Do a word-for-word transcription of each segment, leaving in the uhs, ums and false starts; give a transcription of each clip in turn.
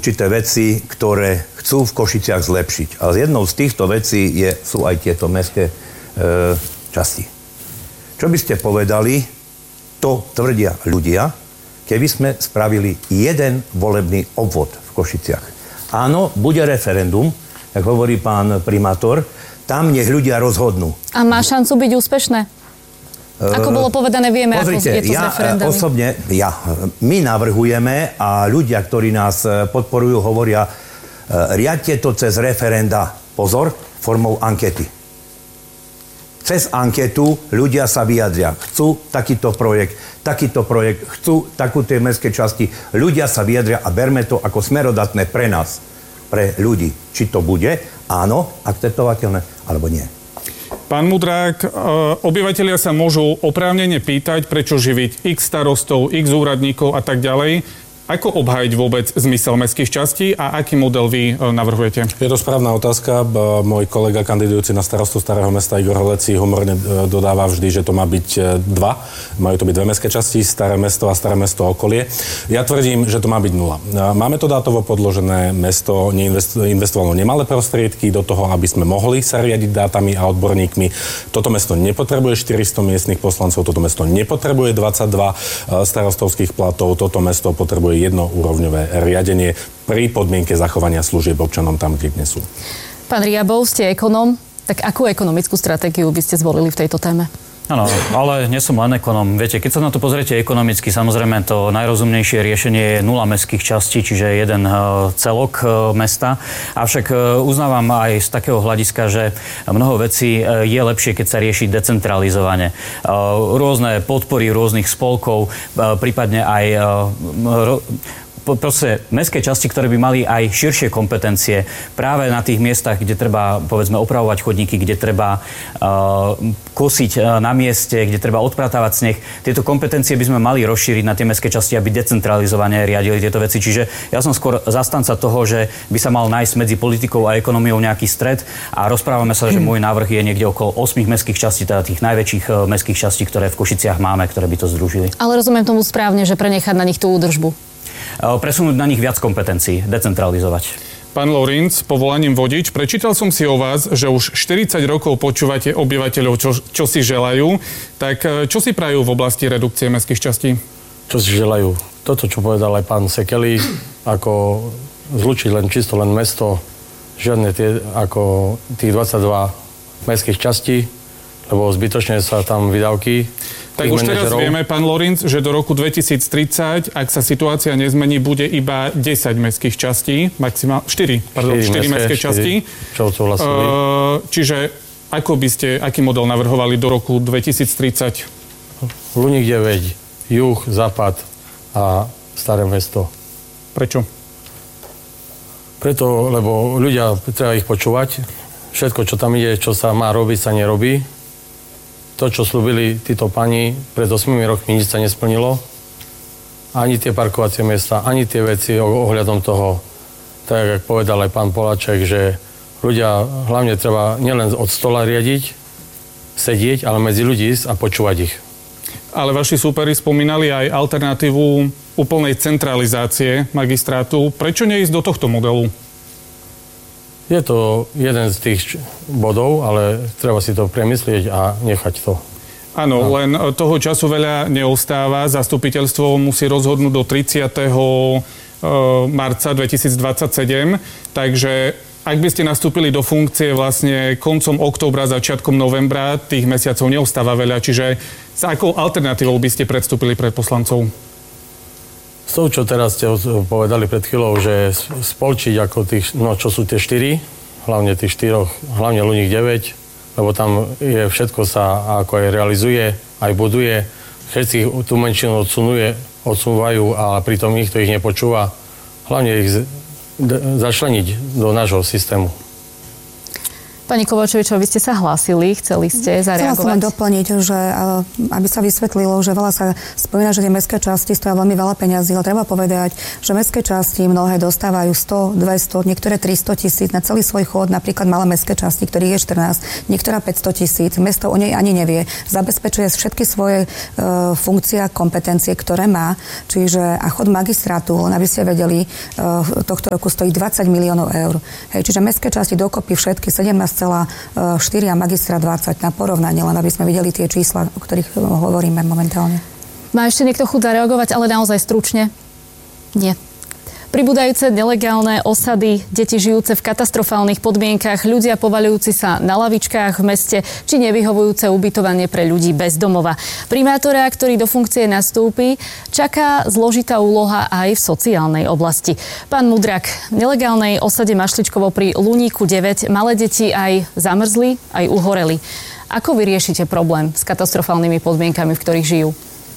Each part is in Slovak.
určité veci, ktoré chcú v Košiciach zlepšiť. A jednou z týchto vecí je, sú aj tieto mestské e, časti. Čo by ste povedali, to tvrdia ľudia, keby sme spravili jeden volebný obvod v Košiciach. Áno, bude referendum, jak hovorí pán primátor, tam nech ľudia rozhodnú. A má šancu byť úspešné? Ako bolo povedané, vieme, Pozrite, ako je to ja, s referendami. osobne, ja, my navrhujeme a ľudia, ktorí nás podporujú, hovoria, riadte to cez referenda. Pozor, formou ankety. Cez anketu ľudia sa vyjadria. Chcú takýto projekt, takýto projekt, chcú takú tie mestské časti. Ľudia sa vyjadria a berme to ako smerodatné pre nás, pre ľudí. Či to bude, áno, akceptovateľné, alebo nie. Pán Mudrák, obyvatelia sa môžu oprávnene pýtať, prečo živiť x starostov, x úradníkov a tak ďalej. Ako obhájiť vôbec zmysel mestských častí a aký model vy navrhujete? Je to správna otázka. Môj kolega kandidujúci na starostu Starého mesta Igor Holeci humorne dodáva vždy, že to má byť dva. Majú to byť dve mestské časti, Staré mesto a Staré mesto okolie. Ja tvrdím, že to má byť nula. Máme to dátovo podložené, mesto investovalo nemalé prostriedky do toho, aby sme mohli sa riadiť dátami a odborníkmi. Toto mesto nepotrebuje štyristo miestnych poslancov, toto mesto nepotrebuje dvadsaťdva starostovských platov, toto mesto potrebuje jednoúrovňové riadenie pri podmienke zachovania služieb občanom tam, kde dnes sú. Pán Riabov, ste ekonóm, tak akú ekonomickú stratégiu by ste zvolili v tejto téme? Áno, ale nie som len ekonóm. Viete, keď sa na to pozriete ekonomicky, samozrejme to najrozumnejšie riešenie je nula mestských častí, čiže jeden celok mesta. Avšak uznávam aj z takého hľadiska, že mnoho vecí je lepšie, keď sa rieši decentralizovane. Rôzne podpory rôznych spolkov, prípadne aj proste mestské časti, ktoré by mali aj širšie kompetencie práve na tých miestach, kde treba, povedzme, opravovať chodníky, kde treba uh, kosiť uh, na mieste, kde treba odpratávať sneh. Tieto kompetencie by sme mali rozšíriť na tie mestské časti, aby decentralizovane riadili tieto veci. Čiže ja som skôr zastanca toho, že by sa mal nájsť medzi politikou a ekonomiou nejaký stred a rozprávame sa, že môj návrh je niekde okolo osem mestských častí, teda tých najväčších uh, mestských častí, ktoré v Košiciach máme, ktoré by to združili. Ale rozumiem tomu správne, že prenechať na nich tú údržbu. Presunúť na nich viac kompetencií, decentralizovať. Pán Lorínc, povolaním vodič, prečítal som si o vás, že už štyridsať rokov počúvate obyvateľov, čo, čo si želajú. Tak čo si prajú v oblasti redukcie mestských častí? Čo si želajú? Toto, čo povedal aj pán Sekeli, ako zlučiť len čisto len mesto, žiadne tie, ako tých dvadsaťdva mestských častí, lebo zbytočne sa tam výdavky. Tak už teraz vieme, pán Lorínc, že do roku dvetisíctridsať, ak sa situácia nezmení, bude iba desať mestských častí, maximálne štyri, pardon, štyri mestské časti. Čo odsúhlasili. Uh, čiže ako by ste, aký model navrhovali do roku dvetisíctridsať? Luník deväť, juh, západ a Staré mesto. Prečo? Preto, lebo ľudia, treba ich počúvať. Všetko, čo tam ide, čo sa má robiť, sa nerobí. To, čo slúbili títo pani pred osiemimi rokmi, nič sa nesplnilo. Ani tie parkovacie miesta, ani tie veci ohľadom toho, tak jak povedal aj pán Poláček, že ľudia hlavne treba nielen od stola riadiť, sedieť, ale medzi ľudí ísť a počúvať ich. Ale vaši súperi spomínali aj alternatívu úplnej centralizácie magistrátu. Prečo neísť do tohto modelu? Je to jeden z tých bodov, ale treba si to premyslieť a nechať to. Áno, no. Len toho času veľa neostáva. Zastupiteľstvo musí rozhodnúť do tridsiateho marca dvetisícdvadsaťsedem. Takže ak by ste nastúpili do funkcie vlastne koncom októbra, začiatkom novembra, tých mesiacov neostáva veľa. Čiže s akou alternatívou by ste predstúpili pred poslancov? S tou, čo teraz ste povedali pred chvíľou, že spolčiť ako tých, no čo sú tie štyri, hlavne tých štyroch, hlavne Luník deväť, lebo tam je všetko sa ako aj realizuje, aj buduje. Všetci tú menšinu odsunuje, odsúvajú a pritom nikto ich nepočúva. Hlavne ich začleniť do nášho systému. Pani Kovačovičová, vy ste sa hlásili, chceli ste zareagovať? Chcela som len doplniť, že aby sa vysvetlilo, že veľa sa spomína, že tie mestské časti stoja veľmi veľa peňazí, ale treba povedať, že mestské časti mnohé dostávajú sto, dvesto, niektoré tristo tisíc na celý svoj chod, napríklad malé mestské časti, ktorých je štrnásť, niektorá päťsto tisíc. Mesto o nej ani nevie. Zabezpečuje všetky svoje e, funkcie a kompetencie, ktoré má. Čiže a chod magistrátu, len aby ste vedeli, e, tohto roku stojí dvadsať miliónov eur. Hej, čiže mestské časti dokopy všetky sedemnásť celá štyri a magistrát dvadsať na porovnanie, len aby sme videli tie čísla, o ktorých hovoríme momentálne. Má ešte niekto chuť zareagovať, ale naozaj stručne? Nie. Pribúdajúce nelegálne osady, deti žijúce v katastrofálnych podmienkach, ľudia povaľujúci sa na lavičkách v meste, či nevyhovujúce ubytovanie pre ľudí bez domova. Primátora, ktorý do funkcie nastúpi, čaká zložitá úloha aj v sociálnej oblasti. Pán Mudrak, v nelegálnej osade Mašličkovo pri Luníku deväť malé deti aj zamrzli, aj uhoreli. Ako vyriešite problém s katastrofálnymi podmienkami, v ktorých žijú?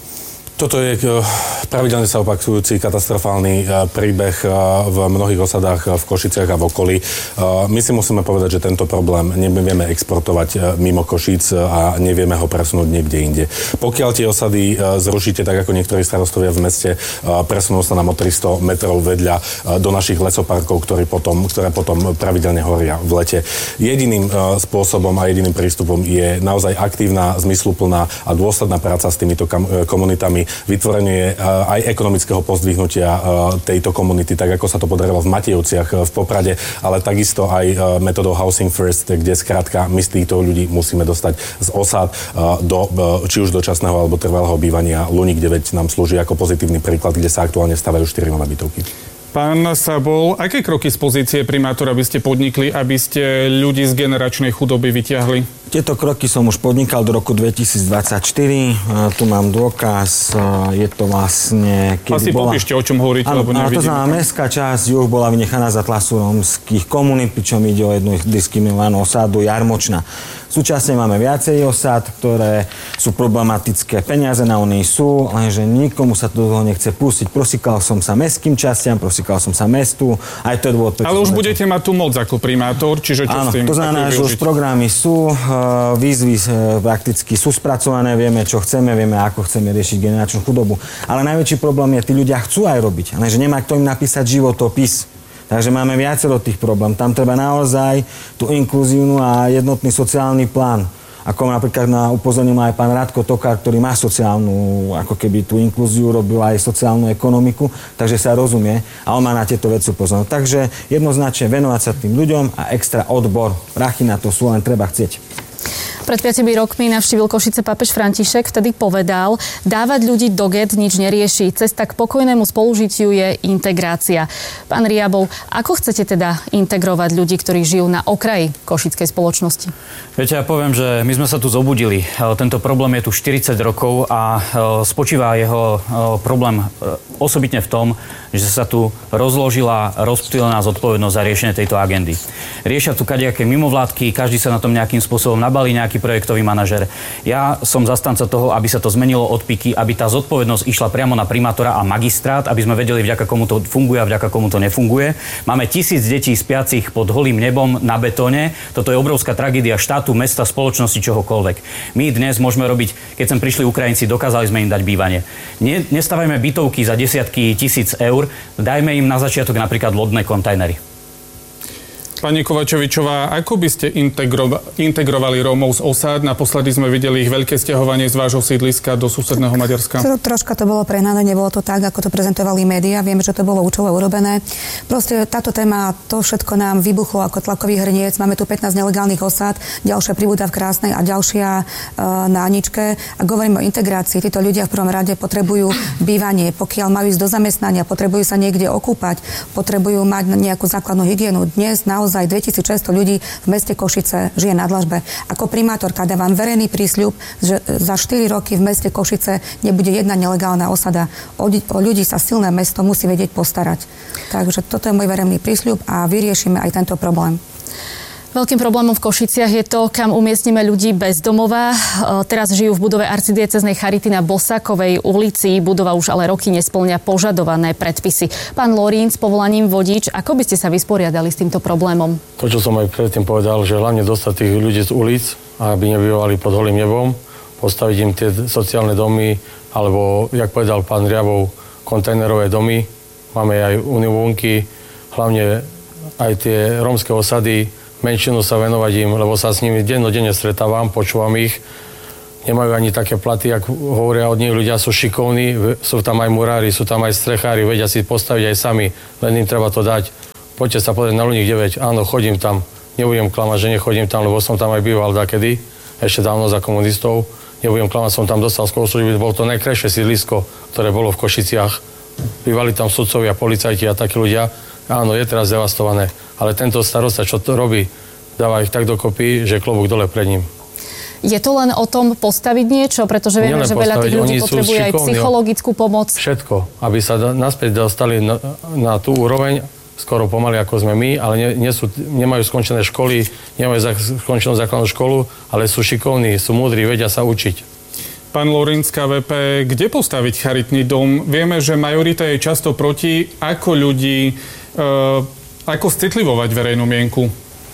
Toto je pravidelne sa opakujúci katastrofálny príbeh v mnohých osadách v Košiciach a v okolí. My si musíme povedať, že tento problém nevieme exportovať mimo Košíc a nevieme ho presunúť niekde inde. Pokiaľ tie osady zrušíte, tak ako niektorí starostovia v meste, presunú sa nám o tristo metrov vedľa do našich lesoparkov, ktoré potom, ktoré potom pravidelne horia v lete. Jediným spôsobom a jediným prístupom je naozaj aktívna, zmysluplná a dôsledná práca s týmito komunitami, vytvorenie aj ekonomického pozdvihnutia tejto komunity, tak ako sa to podarilo v Matejovciach v Poprade, ale takisto aj metodou Housing First, kde skrátka my z týchto ľudí musíme dostať z osád do či už dočasného alebo trvalého bývania. Luník deväť nám slúži ako pozitívny príklad, kde sa aktuálne stavajú štyri nové bytovky. Pán Sabol, aké kroky z pozície primátora by ste podnikli, aby ste ľudí z generačnej chudoby vyťahli? Tieto kroky som už podnikal do roku dvetisícdvadsaťštyri. Tu mám dôkaz. Je to vlastne... Asi bola... popíšte, o čom hovoríte, ano, lebo nevidím. To znamená, mestská časť juh bola vynechaná za tlasu rómskych komunít, pričom ide o jednu diskriminovanú osádu Jarmočna. Súčasne máme viacej osád, ktoré sú problematické. Peniaze na onej sú, lenže nikomu sa do toho nechce pustiť. Prosíkal som sa mestským častiam, prosíkal som sa mestu. Aj to je dôvod, ale už budete mať tú moc ako primátor, čiže čo áno, s tým? To znamená, že už programy sú, výzvy prakticky sú spracované, vieme, čo chceme, vieme, ako chceme riešiť generačnú chudobu. Ale najväčší problém je, tí ľudia chcú aj robiť, lenže nemá kto im napísať životopis. Takže máme viacero tých problém. Tam treba naozaj tú inkluzívnu a jednotný sociálny plán. Ako napríklad na upozornil aj pán Radko Tokár, ktorý má sociálnu, ako keby tú inklúziu robil aj sociálnu ekonomiku, takže sa rozumie a on má na tieto veci pozornosť. Takže jednoznačne venovať sa tým ľuďom a extra odbor. Prachy na to sú, len treba chcieť. Pred piatimi rokmi navštívil Košice pápež František, vtedy povedal, dávať ľudí do get nič nerieši. Cesta k pokojnému spolužitiu je integrácia. Pán Riabov, ako chcete teda integrovať ľudí, ktorí žijú na okraji košickej spoločnosti? Viete, ja poviem, že my sme sa tu zobudili. Tento problém je tu štyridsať rokov a spočíva jeho problém osobitne v tom, že sa tu rozložila rozptýlená zodpovednosť za riešenie tejto agendy. Riešia tu kadejaké mimovládky, každý sa na tom nejakým spôsobom nabalí, nejaký projektový manažer. Ja som zastanca toho, aby sa to zmenilo od piky, aby tá zodpovednosť išla priamo na primátora a magistrát, aby sme vedeli, vďaka komu to funguje a vďaka komu to nefunguje. Máme tisíc detí spiacich pod holým nebom na betóne. Toto je obrovská tragédia štátu, mesta, spoločnosti, čohokoľvek. My dnes môžeme robiť, keď sem prišli Ukrajinci, dokázali sme im dať bývanie. Ne, nestavajme bytovky za desiatky tisíc eur, dajme im na začiatok napríklad lodné kontajnery. Pani Kovačovičová, ako by ste integrova- integrovali Rómov z osád? Naposledy sme videli ich veľké sťahovanie z vášho sídliska do susedného Maďarska. Troška to bolo prehnané, nebolo to tak, ako to prezentovali médiá. Viem, že to bolo účelo urobené. Proste táto téma, to všetko nám vybuchlo ako tlakový hrniec. Máme tu pätnásť nelegálnych osád, ďalšia pribúda v Krásnej a ďalšia uh, na Aničke. Ak hovoríme o integrácii, títo ľudia v prvom rade potrebujú bývanie, pokiaľ majú ísť do zamestnania, potrebujú sa niekde okúpať, potrebujú mať nejakú základnú hygienu. Dnes naozaj Naozaj dvetisícšesťsto ľudí v meste Košice žije na dlažbe. Ako primátorka dávam verejný prísľub, že za štyri roky v meste Košice nebude jedna nelegálna osada. O, o ľudí sa silné mesto musí vedieť postarať. Takže toto je môj verejný prísľub a vyriešime aj tento problém. Veľkým problémom v Košiciach je to, kam umiestnime ľudí bez domova. Teraz žijú v budove arcidieceznej charity na Bosákovej ulici. Budova už ale roky nespĺňa požadované predpisy. Pán Lorín, s povolaním vodič, ako by ste sa vysporiadali s týmto problémom? To, čo som aj predtým povedal, že hlavne dostať tých ľudí z ulic, aby nebývali pod holým nebom, postaviť im tie sociálne domy, alebo, jak povedal pán Riabov, kontajnerové domy. Máme aj univónky, hlavne aj tie rómske osady, menšinu sa venovať im, lebo sa s nimi dennodenne stretávam, počúvam ich. Nemajú ani také platy, ako hovoria od nich, ľudia sú šikovní, sú tam aj murári, sú tam aj strechári, vedia si postaviť aj sami, len im treba to dať. Poďte sa pozrieť na Luník deväť, áno, chodím tam, nebudem klamať, že nechodím tam, lebo som tam aj býval dakedy, ešte dávno za komunistov. Nebudem klamať, som tam dostal skôr služby, bolo to najkrajšie sídlisko, ktoré bolo v Košiciach. Bývali tam sudcovia, policajti a takí ľudia. Áno, je teraz devastované, ale tento starosta, čo to robí, dáva ich tak dokopy, že klobúk dole pred ním. Je to len o tom postaviť niečo, pretože vieme, že veľa tých ľudí potrebuje aj psychologickú pomoc. Všetko, aby sa naspäť dostali na, na tú úroveň, skoro pomaly ako sme my, ale nie, nie sú, nemajú skončené školy, nemajú za, skončenú základnú školu, ale sú šikovní, sú múdri, vedia sa učiť. Pán Lorín z ká vé pé, kde postaviť charitný dom? Vieme, že majorita je často proti. Ako ľudí, e, ako citlivovať verejnú mienku?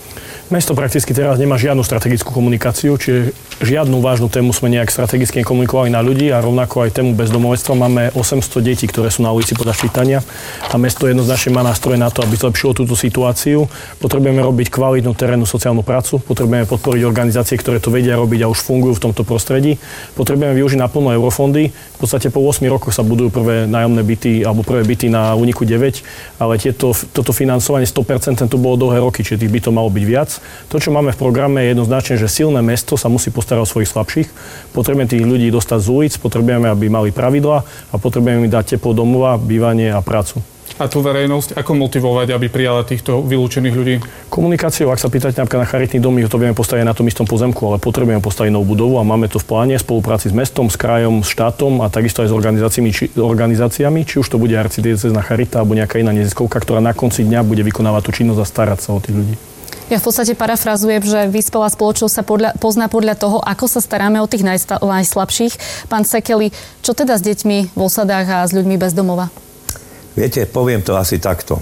Mesto prakticky teraz nemá žiadnu strategickú komunikáciu, čiže žiadnu vážnu tému sme nejak strategicky komunikovali na ľudí a rovnako aj tému bezdomovectva. Máme osemsto detí, ktoré sú na ulici podľa ščítania a mesto jednoznačne má nástroje na to, aby zlepšilo túto situáciu. Potrebujeme robiť kvalitnú terénnu sociálnu prácu, potrebujeme podporiť organizácie, ktoré to vedia robiť a už fungujú v tomto prostredí. Potrebujeme využiť naplno eurofondy. V podstate po ôsmich rokoch sa budujú prvé nájomné byty alebo prvé byty na Uniku deväť, ale tieto, toto financovanie sto percent tu bolo dlhé roky, čiže tých bytov malo byť viac. To, čo máme v programe, je jednoznačne, že silné mesto sa musí postarať o svojich slabších. Potrebujeme tých ľudí dostať z ulic, potrebujeme, aby mali pravidlá a potrebujeme im dať teplo domova, bývanie a prácu. A tú verejnosť, ako motivovať, aby prijala týchto vylúčených ľudí? Komunikáciou, ak sa pýtate napríklad na charitný dom, my to vieme postaviť na tom istom pozemku, ale potrebujeme postaviť novú budovu a máme to v pláne v spolupráci s mestom, s krajom, s štátom a takisto aj s organizáciami, či, organizáciami, či už to bude arcidiecézna charita alebo nejaká iná neziskovka, ktorá na konci dňa bude vykonávať tú činnosť a starať sa o tých ľudí. Ja v podstate parafrazujem, že vyspelá spoločnosť sa podľa, pozná podľa toho, ako sa staráme o tých najsta, najslabších. Pán Sekeli, čo teda s deťmi v osadách a s ľuďmi bez domova? Viete, poviem to asi takto.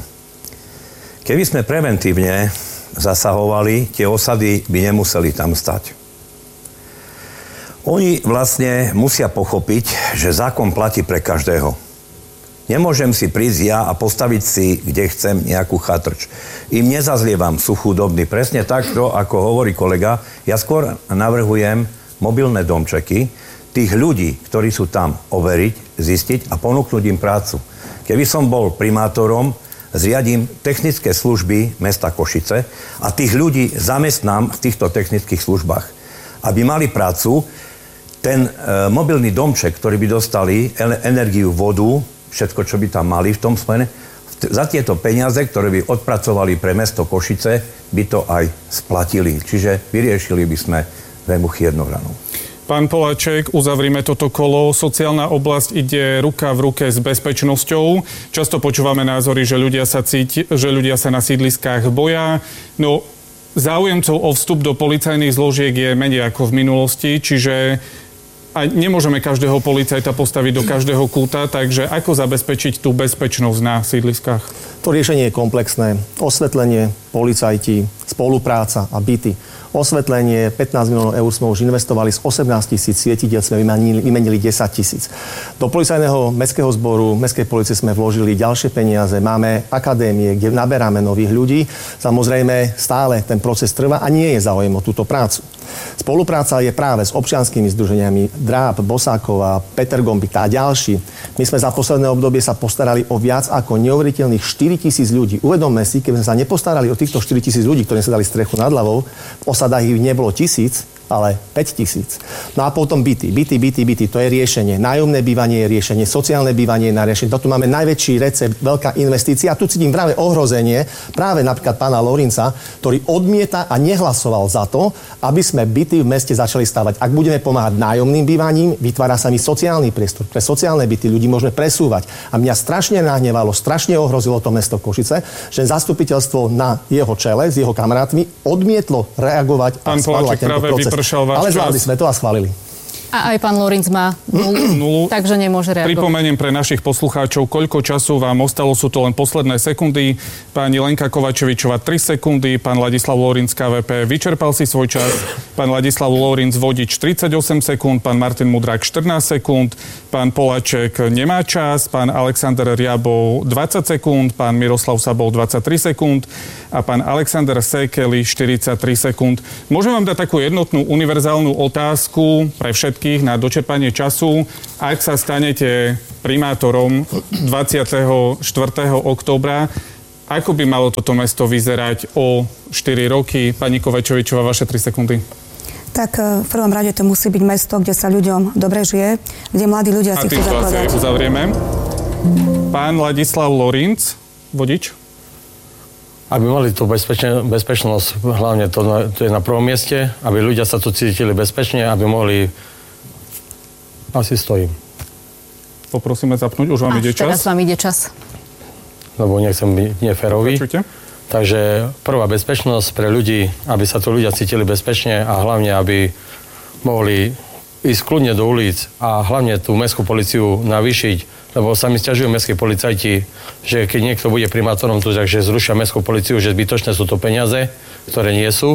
Keby sme preventívne zasahovali, tie osady by nemuseli tam stať. Oni vlastne musia pochopiť, že zákon platí pre každého. Nemôžem si prísť ja a postaviť si, kde chcem, nejakú chatrč. Im nezazlievam, sú chudobní. Presne takto, ako hovorí kolega, ja skôr navrhujem mobilné domčeky, tých ľudí, ktorí sú tam, overiť, zistiť a ponúknuť im prácu. Keby som bol primátorom, zriadím technické služby mesta Košice a tých ľudí zamestnám v týchto technických službách. Aby mali prácu, ten e, mobilný domček, ktorý by dostali, energiu, vodu, všetko, čo by tam mali v tom smere, za tieto peniaze, ktoré by odpracovali pre mesto Košice, by to aj splatili. Čiže vyriešili by sme dve muchy jednou ranou. Pán Poláček, uzavrime toto kolo. Sociálna oblasť ide ruka v ruke s bezpečnosťou. Často počúvame názory, že ľudia sa cíti, že ľudia sa na sídliskách boja. No, záujemcov o vstup do policajných zložiek je menej ako v minulosti, čiže a nemôžeme každého policajta postaviť do každého kúta, takže ako zabezpečiť tú bezpečnosť na sídliskách? To riešenie je komplexné. Osvetlenie, policajti, spolupráca a byty. Osvetlenie, pätnásť miliónov eur sme už investovali, z osemnásť tisíc svietidiel sme vymenili, vymenili desať tisíc. Do policajného mestského zboru, mestskej policie sme vložili ďalšie peniaze. Máme akadémie, kde naberáme nových ľudí. Samozrejme, stále ten proces trvá a nie je záujem o túto prácu. Spolupráca je práve s občianskými združeniami Dráb, Bosáková, Peter Gombita a ďalší. My sme za posledné obdobie sa postarali o viac ako neuveriteľných štyritisíc ľudí. Uvedomme si, keby sme sa nepostarali o týchto štyritisíc ľudí, ktorí sa dali strechu nad hlavou, v osadách ich nebolo tisíc, ale päť tisíc. No a potom byty, byty, byty, byty, to je riešenie. Nájomné bývanie je riešenie, sociálne bývanie je na riešenie. Tu máme najväčší recept, veľká investícia. A tu cítim práve ohrozenie, práve napríklad pána Lórinca, ktorý odmieta a nehlasoval za to, aby sme byty v meste začali stavať. Ak budeme pomáhať nájomným bývaním, vytvára sa mi sociálny priestor. Pre sociálne byty ľudí môžeme presúvať. A mňa strašne nahnevalo, strašne ohrozilo to mesto Košice, že zastupiteľstvo na jeho čele s jeho kamarátmi odmietlo reagovať a schváľovať tento proces. Ale zvládli sme to a schválili. A aj pán Lórinc má nulu, nulu, takže nemôže reagovať. Pripomeniem pre našich poslucháčov, koľko času vám ostalo, sú to len posledné sekundy. Pani Lenka Kovačevičová tri sekundy, pán Ladislav Lórinc ká vé pé vyčerpal si svoj čas, pán Ladislav Lórinc Vodič tridsaťosem sekúnd, pán Martin Mudrák štrnásť sekúnd, pán Poláček nemá čas, pán Alexander Riabov dvadsať sekúnd, pán Miroslav Sabol dvadsaťtri sekúnd a pán Alexander Sekeli štyridsaťtri sekúnd. Môžem vám dať takú jednotnú univerzálnu otázku pre všetkých na dočerpanie času. Ak sa stanete primátorom dvadsiateho štvrtého októbra, ako by malo toto mesto vyzerať o štyri roky? Pani Kovačevičová, vaše tri sekundy. Tak v prvom rade to musí byť mesto, kde sa ľuďom dobre žije, kde mladí ľudia si chcú zakladať. A tým uzavrieme. Pán Ladislav Lórinc, Vodič. Aby mali tú bezpečne, bezpečnosť, hlavne to, to je na prvom mieste, aby ľudia sa tu cítili bezpečne, aby mohli... Asi stojím. Poprosíme zapnúť, už vám Až ide čas. teraz vám ide čas. Lebo nechcem byť neférový. Počujte. Takže prvá bezpečnosť pre ľudí, aby sa tu ľudia cítili bezpečne a hlavne, aby mohli ísť kľudne do ulic a hlavne tú mestskú políciu navýšiť, lebo sa mi sťažujú mestskí policajti, že keď niekto bude primátorom tu, takže zrušia mestskú políciu, že zbytočné sú to peniaze, ktoré nie sú.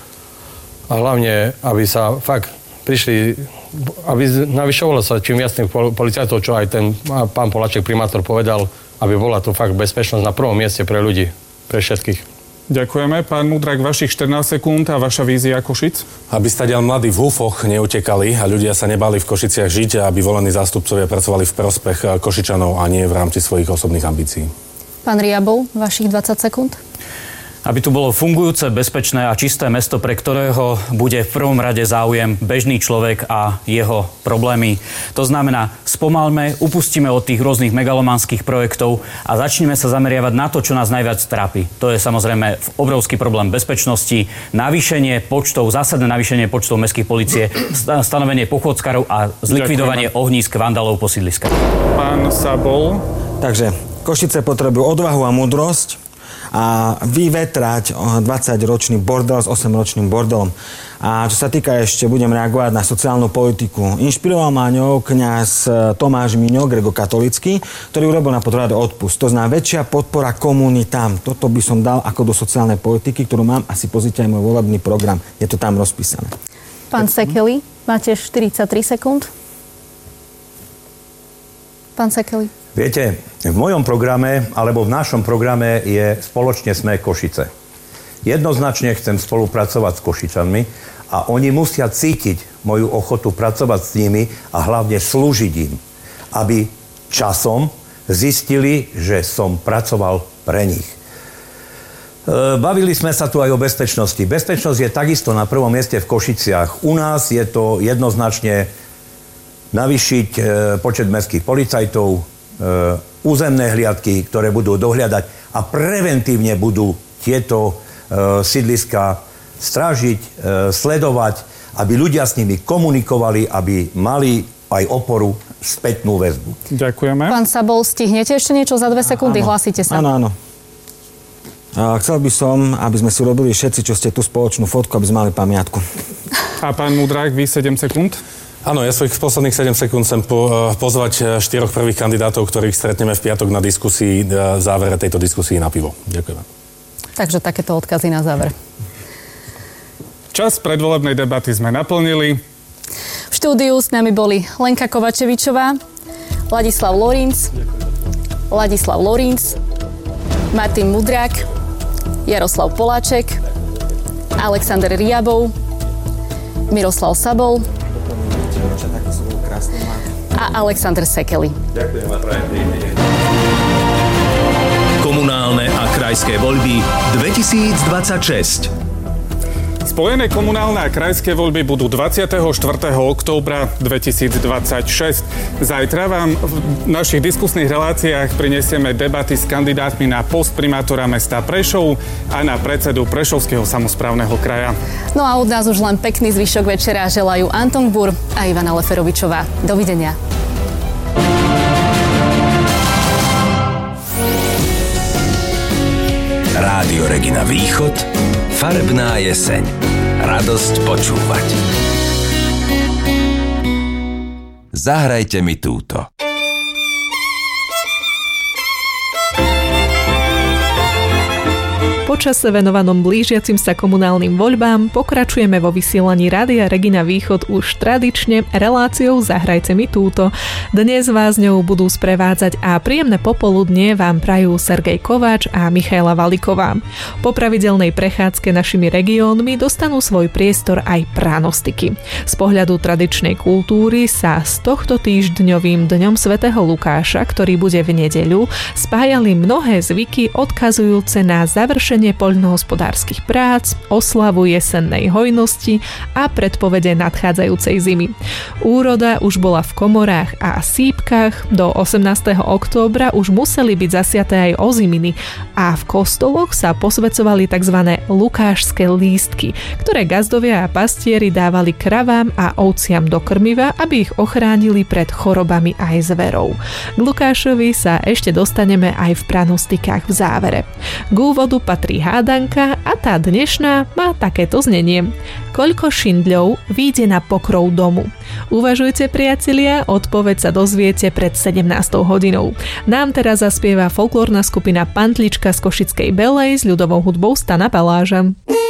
A hlavne, aby sa fakt prišli, aby navyšovalo sa čím viac tých policajtov, čo aj ten pán Poláček primátor povedal, aby bola tu fakt bezpečnosť na prvom mieste pre ľudí, pre všetkých. Ďakujeme. Pán Mudrák, vašich štrnásť sekúnd a vaša vízia Košic? Aby stadiaľ mladí v húfoch neutekali a ľudia sa nebali v Košiciach žiť a aby volení zástupcovia pracovali v prospech Košičanov a nie v rámci svojich osobných ambícií. Pán Riabov, vašich dvadsať sekúnd. Aby tu bolo fungujúce, bezpečné a čisté mesto, pre ktorého bude v prvom rade záujem bežný človek a jeho problémy. To znamená, spomalme, upustíme od tých rôznych megalomanských projektov a začneme sa zameriavať na to, čo nás najviac trápi. To je samozrejme obrovský problém bezpečnosti, navýšenie počtov, zásadné navýšenie počtov mestských polície, stanovenie pochodskárov a zlikvidovanie ohnízk vandalov po sídliskách. Pán Sabol. Takže Košice potrebujú odvahu a múdrosť a vyvetrať dvadsaťročný bordel s osemročným bordelom. A čo sa týka ešte, budem reagovať na sociálnu politiku. Inšpiroval ma ňou kňaz Tomáš Miňo, gregokatolícky, ktorý urobil na podrade odpust. To znamená väčšia podpora komunitám. Toto by som dal ako do sociálnej politiky, ktorú mám, asi pozrite aj môj volebný program. Je to tam rozpísané. Pán Sekeli, máte štyridsaťtri sekúnd. Pán Sekeli. Viete, v mojom programe, alebo v našom programe je spoločne Sme Košice. Jednoznačne chcem spolupracovať s Košičanmi a oni musia cítiť moju ochotu pracovať s nimi a hlavne slúžiť im, aby časom zistili, že som pracoval pre nich. Bavili sme sa tu aj o bezpečnosti. Bezpečnosť je takisto na prvom mieste v Košiciach. U nás je to jednoznačne navýšiť počet mestských policajtov, územné hliadky, ktoré budú dohliadať a preventívne budú tieto sídliska strážiť, sledovať, aby ľudia s nimi komunikovali, aby mali aj oporu, spätnú väzbu. Ďakujeme. Pán Sabol, stihnete ešte niečo za dve sekundy? Hlásite sa. Áno, áno. A chcel by som, aby sme si robili všetci, čo ste tú spoločnú fotku, aby sme mali pamiatku. A pán Mudrák, vy sedem sekúnd? Áno, ja svojich posledných sedem sekúnd chcem po, pozvať štyroch prvých kandidátov, ktorých stretneme v piatok na diskusii, v závere tejto diskusii na pivo. Ďakujem. Takže takéto odkazy na záver. Čas predvolebnej debaty sme naplnili. V štúdiu s nami boli Lenka Kovačevičová, Ladislav Lórinc, Ladislav Lórinc, Martin Mudrák, Jaroslav Poláček, Alexander Riabov, Miroslav Sabol a Alexander Sekeli. Ďakujem a prajem príjemný deň. Komunálne a krajské voľby dvetisícdvadsaťšesť. Spojené komunálne a krajské voľby budú dvadsiateho štvrtého októbra dvetisícdvadsaťšesť. Zajtra vám v našich diskusných reláciách prinesieme debaty s kandidátmi na post primátora mesta Prešov a na predsedu Prešovského samosprávneho kraja. No a od nás už len pekný zvyšok večera želajú Anton Bur a Ivana Leferovičová. Dovidenia. Rádio Regina Východ, farebná jeseň. Radosť počúvať. Zahrajte mi túto. Po čase venovanom blížiacim sa komunálnym voľbám pokračujeme vo vysielaní Rádia Regina Východ už tradične reláciou Zahrajte mi túto. Dnes vás ňou budú sprevádzať a príjemné popoludnie vám prajú Sergej Kováč a Michaela Valiková. Po pravidelnej prechádzke našimi regiónmi dostanú svoj priestor aj pranostiky. Z pohľadu tradičnej kultúry sa s tohto týždňovým dňom svätého Lukáša, ktorý bude v nedeľu, spájali mnohé zvyky odkazujúce na završenie poľnohospodárskych prác, oslavu jesennej hojnosti a predpovede nadchádzajúcej zimy. Úroda už bola v komorách a sípkach, do osemnásteho októbra už museli byť zasiaté aj oziminy a v kostoloch sa posvecovali tzv. Lukášske lístky, ktoré gazdovia a pastieri dávali kravám a ovciam do krmiva, aby ich ochránili pred chorobami aj zverou. K Lukášovi sa ešte dostaneme aj v pranostikách v závere. K úvodu patrí hádanka a tá dnešná má takéto znenie. Koľko šindľov vyjde na pokrov domu? Uvažujte, priatelia, odpoveď sa dozviete pred sedemnástou hodinou. Nám teraz zaspieva folklórna skupina Pantlička z Košickej Belej s ľudovou hudbou Stana Baláža.